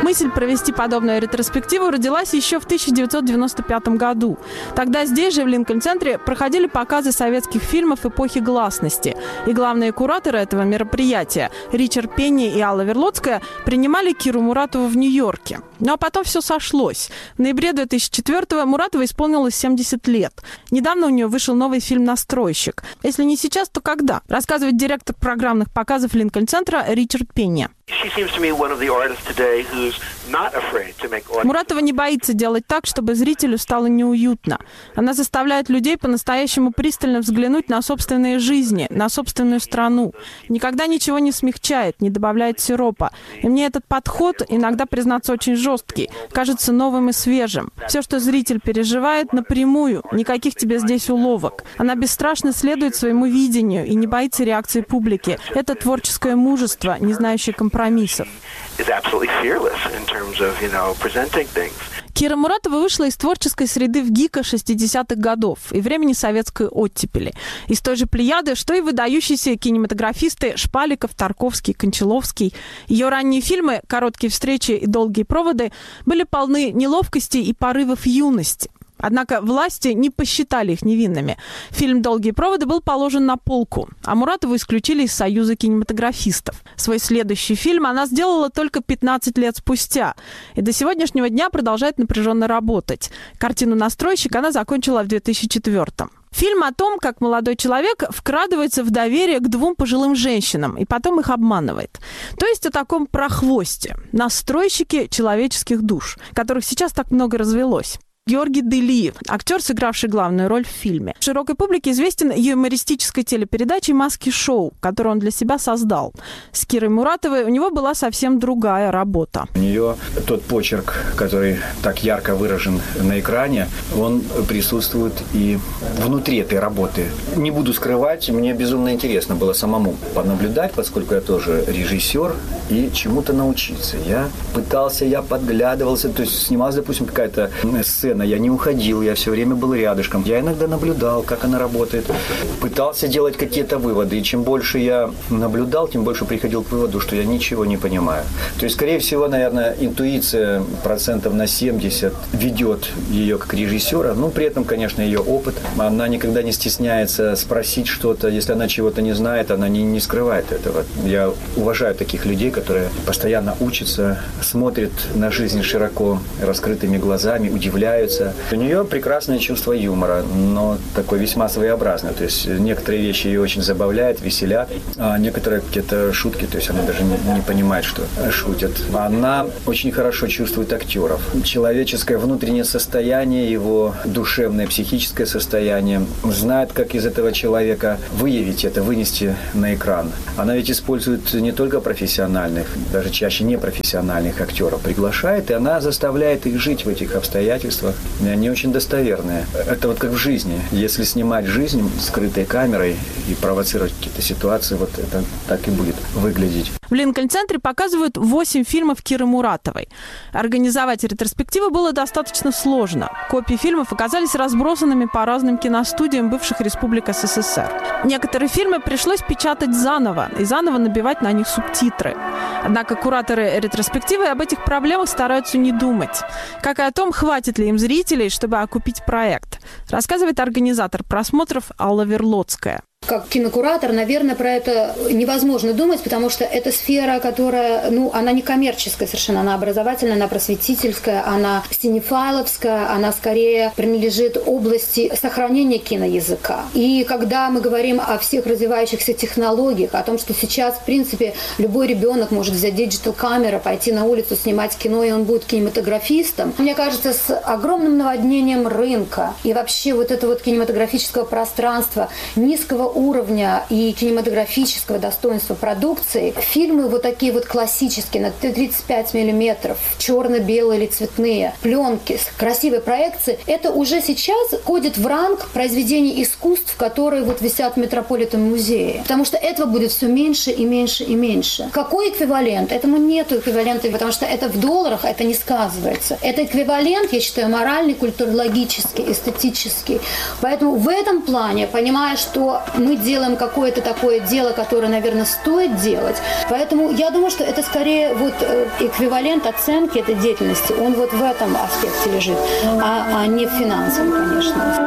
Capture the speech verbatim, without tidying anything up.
Мысль провести подобную ретроспективу родилась еще в тысяча девятьсот девяносто пятом году. Тогда здесь же, в Линкольн-центре, проходили показы советских фильмов эпохи гласности. И главные кураторы этого мероприятия, Ричард Пенни и Алла Верлоцкая, принимали Киру Муратову в Нью-Йорке. Ну а потом все сошлось. В ноябре две тысячи четвёртого Муратовой исполнилось семьдесят лет. Недавно у нее вышел новый фильм «Настройщик». Если не сейчас, то когда? Рассказывает директор программных показов Линкольн-центра Ричард Пенни. Муратова не боится делать так, чтобы зрителю стало неуютно. Она заставляет людей по-настоящему пристально взглянуть на собственные жизни, на собственную страну. Никогда ничего не смягчает, не добавляет сиропа. И мне этот подход, иногда, признаться, очень жесткий, кажется новым и свежим. Все, что зритель переживает, напрямую, никаких тебе здесь уловок. Она бесстрашно следует своему видению и не боится реакции публики. Это творческое мужество, не знающее компромиссов. Кира Муратова вышла из творческой среды в ГИКа шестидесятых годов и времени советской оттепели. Из той же плеяды, что и выдающиеся кинематографисты Шпаликов, Тарковский, Кончаловский. Ее ранние фильмы «Короткие встречи» и «Долгие проводы» были полны неловкости и порывов юности. Однако власти не посчитали их невинными. Фильм «Долгие проводы» был положен на полку, а Муратову исключили из Союза кинематографистов. Свой следующий фильм она сделала только пятнадцать лет спустя и до сегодняшнего дня продолжает напряженно работать. Картину «Настройщик» она закончила в две тысячи четвёртом. Фильм о том, как молодой человек вкрадывается в доверие к двум пожилым женщинам и потом их обманывает. То есть о таком прохвосте, настройщике человеческих душ, которых сейчас так много развелось. Георгий Делиев, актер, сыгравший главную роль в фильме. Широкой публике известен юмористической телепередачей «Маски-шоу», которую он для себя создал. С Кирой Муратовой у него была совсем другая работа. У нее тот почерк, который так ярко выражен на экране, он присутствует и внутри этой работы. Не буду скрывать, мне безумно интересно было самому понаблюдать, поскольку я тоже режиссер, и чему-то научиться. Я пытался, я подглядывался, то есть снималась, допустим, какая-то сцена, я не уходил, я все время был рядышком. Я иногда наблюдал, как она работает, пытался делать какие-то выводы. И чем больше я наблюдал, тем больше приходил к выводу, что я ничего не понимаю. То есть, скорее всего, наверное, интуиция процентов на семьдесят ведет ее как режиссера. Ну, при этом, конечно, ее опыт. Она никогда не стесняется спросить что-то. Если она чего-то не знает, она не, не скрывает этого. Я уважаю таких людей, которые постоянно учатся, смотрят на жизнь широко раскрытыми глазами, удивляются. У нее прекрасное чувство юмора, но такое весьма своеобразное. То есть некоторые вещи ее очень забавляют, веселят, а некоторые какие-то шутки, то есть она даже не, не понимает, что шутят. Она очень хорошо чувствует актеров. Человеческое внутреннее состояние, его душевное, психическое состояние, знает, как из этого человека выявить это, вынести на экран. Она ведь использует не только профессиональных, даже чаще непрофессиональных актеров, приглашает, и она заставляет их жить в этих обстоятельствах. Они очень достоверные. Это вот как в жизни. Если снимать жизнь скрытой камерой и провоцировать какие-то ситуации, вот это так и будет выглядеть. В Линкольн-центре показывают восемь фильмов Киры Муратовой. Организовать ретроспективу было достаточно сложно. Копии фильмов оказались разбросанными по разным киностудиям бывших республик СССР. Некоторые фильмы пришлось печатать заново и заново набивать на них субтитры. Однако кураторы ретроспективы об этих проблемах стараются не думать. Как и о том, хватит ли им зрителей, чтобы окупить проект, рассказывает организатор просмотров Алла Верлоцкая. Как кинокуратор, наверное, про это невозможно думать, потому что это сфера, которая, ну, она не коммерческая совершенно, она образовательная, она просветительская, она синефайловская, она скорее принадлежит области сохранения киноязыка. И когда мы говорим о всех развивающихся технологиях, о том, что сейчас, в принципе, любой ребенок может взять диджитал-камеру, пойти на улицу, снимать кино, и он будет кинематографистом, мне кажется, с огромным наводнением рынка и вообще вот это вот кинематографического пространства, низкого уровня и кинематографического достоинства продукции, фильмы вот такие вот классические, на тридцать пять миллиметров, черно-белые или цветные, пленки, красивые проекции, это уже сейчас входит в ранг произведений искусств, которые вот висят в Метрополитен-музее. Потому что этого будет все меньше и меньше и меньше. Какой эквивалент? Этому нету эквивалента, потому что это в долларах, это не сказывается. Это эквивалент, я считаю, моральный, культурологический, эстетический. Поэтому в этом плане, понимая, что мы делаем какое-то такое дело, которое, наверное, стоит делать. Поэтому я думаю, что это скорее вот эквивалент оценки этой деятельности, он вот в этом аспекте лежит, а, а не в финансовом, конечно.